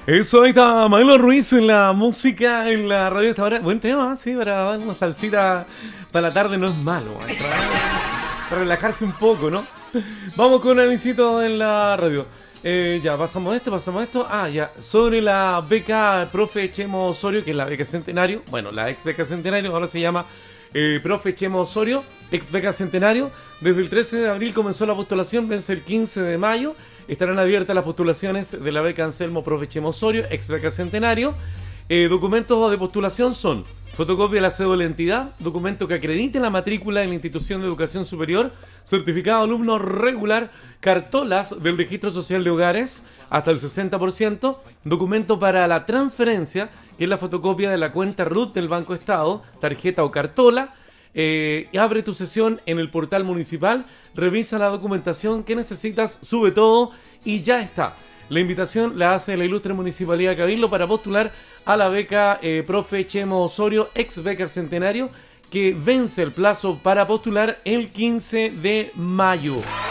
Eso, ahí está Maelo Ruiz en la música, en la radio esta hora. Buen tema, sí, para dar una salsita para la tarde no es malo. Para relajarse un poco, ¿no? Vamos con el visito en la radio. Ya, pasamos esto. Ah, ya, sobre la beca Profe Chemo Osorio, que es la beca Centenario. Bueno, la ex beca Centenario, ahora se llama Profe Chemo Osorio, ex beca Centenario. Desde el 13 de abril comenzó la postulación, vence el 15 de mayo. Estarán abiertas las postulaciones de la beca Anselmo Profe Chemo Osorio, ex beca Centenario. Documentos de postulación son fotocopia de la cédula de identidad, documento que acredite la matrícula en la institución de educación superior, certificado de alumno regular, cartolas del registro social de hogares hasta el 60%, documento para la transferencia, que es la fotocopia de la cuenta RUT del Banco Estado, tarjeta o cartola. Abre tu sesión en el portal municipal, revisa la documentación que necesitas, sube todo y ya está. La invitación la hace la ilustre Municipalidad de Cabildo para postular a la beca Profe Chemo Osorio, ex beca Centenario, que vence el plazo para postular el 15 de mayo.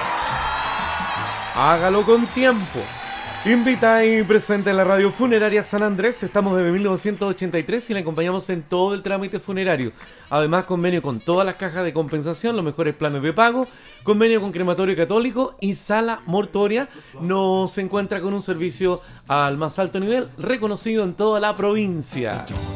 Hágalo con tiempo. Invita y presente en la radio funeraria San Andrés. Estamos desde 1983 y le acompañamos en todo el trámite funerario. Además, convenio con todas las cajas de compensación, los mejores planes de pago, convenio con crematorio católico y sala mortuoria. Nos encuentra con un servicio al más alto nivel, reconocido en toda la provincia.